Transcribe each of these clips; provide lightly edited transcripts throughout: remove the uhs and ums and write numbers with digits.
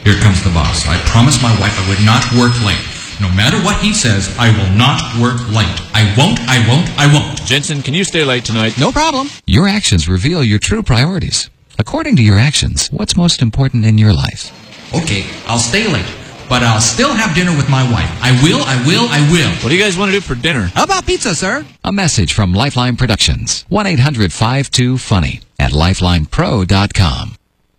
Here comes the boss. I promised my wife I would not work late. No matter what he says, I will not work late. I won't. Jensen, can you stay late tonight? No problem. Your actions reveal your true priorities. According to your actions, what's most important in your life? Okay, I'll stay late, but I'll still have dinner with my wife. I will. What do you guys want to do for dinner? How about pizza, sir? A message from Lifeline Productions. 1-800-52-FUNNY at lifelinepro.com.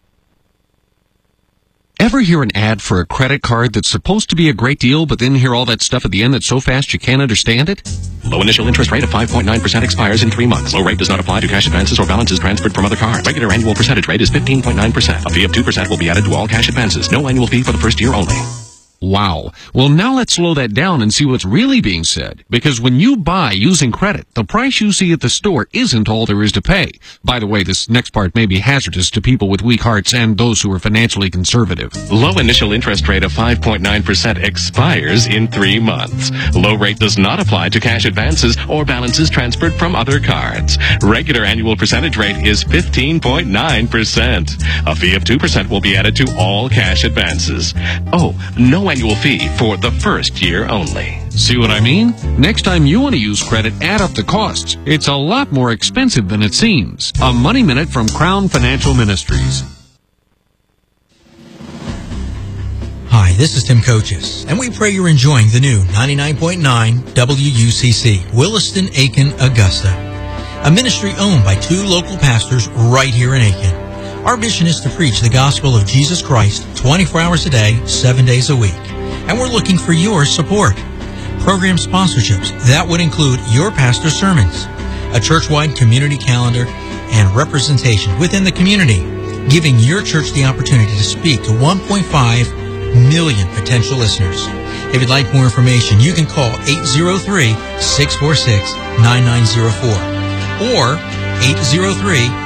Ever hear an ad for a credit card that's supposed to be a great deal, but then hear all that stuff at the end that's so fast you can't understand it? Low initial interest rate of 5.9% expires in 3 months. Low rate does not apply to cash advances or balances transferred from other cards. Regular annual percentage rate is 15.9%. A fee of 2% will be added to all cash advances. No annual fee for the first year only. Wow. Well, now let's slow that down and see what's really being said. Because when you buy using credit, the price you see at the store isn't all there is to pay. By the way, this next part may be hazardous to people with weak hearts and those who are financially conservative. Low initial interest rate of 5.9% expires in 3 months. Low rate does not apply to cash advances or balances transferred from other cards. Regular annual percentage rate is 15.9%. A fee of 2% will be added to all cash advances. Oh, no annual fee for the first year only. See what I mean? Next time you want to use credit, add up the costs. It's a lot more expensive than it seems. A Money Minute from Crown Financial Ministries. Hi, this is Tim Coaches, and we pray you're enjoying the new 99.9 WUCC, Williston, Aiken, Augusta. A ministry owned by 2 local pastors right here in Aiken. Our mission is to preach the gospel of Jesus Christ 24 hours a day, 7 days a week. And we're looking for your support. Program sponsorships, that would include your pastor's sermons, a church-wide community calendar, and representation within the community, giving your church the opportunity to speak to 1.5 million potential listeners. If you'd like more information, you can call 803-646-9904 or 803